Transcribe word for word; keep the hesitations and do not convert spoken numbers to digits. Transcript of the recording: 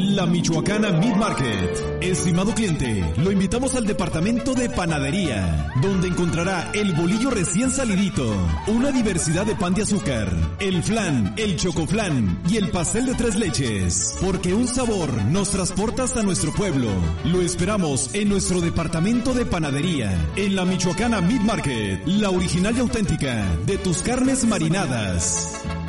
La Michoacana Meat Market. Estimado cliente, lo invitamos al departamento de panadería, donde encontrará el bolillo recién salidito, una diversidad de pan de azúcar, el flan, el chocoflan y el pastel de tres leches, porque un sabor nos transporta hasta nuestro pueblo. Lo esperamos en nuestro departamento de panadería, en la Michoacana Meat Market, la original y auténtica de tus carnes marinadas.